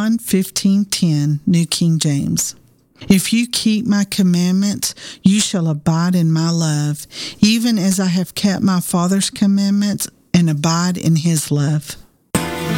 John 15:10, New King James. If you keep my commandments, you shall abide in my love, even as I have kept my Father's commandments and abide in his love.